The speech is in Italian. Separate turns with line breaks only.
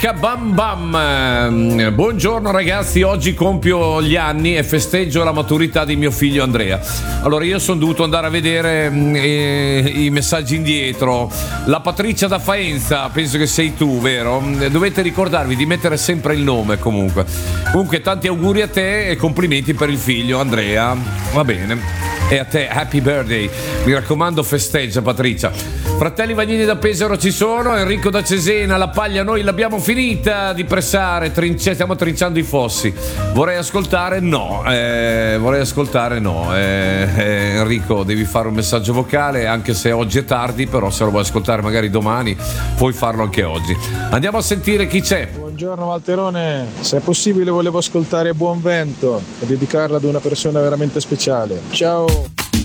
Luca Bam Bam. Buongiorno ragazzi, oggi compio gli anni e festeggio la maturità di mio figlio Andrea. Allora io sono dovuto andare a vedere i messaggi indietro. La Patrizia da Faenza, penso che sei tu, vero? Dovete ricordarvi di mettere sempre il nome comunque. Comunque tanti auguri a te e complimenti per il figlio Andrea. Va bene. E a te, happy birthday. Mi raccomando, festeggia Patrizia. Fratelli Vagnini da Pesaro ci sono, Enrico da Cesena, la paglia noi l'abbiamo finita di pressare, stiamo trinciando i fossi. Vorrei ascoltare? No. Enrico, devi fare un messaggio vocale, anche se oggi è tardi, però se lo vuoi ascoltare magari domani, puoi farlo anche oggi. Andiamo a sentire chi c'è.
Buongiorno Valterone, se è possibile volevo ascoltare Buon Vento e dedicarla ad una persona veramente speciale. Ciao!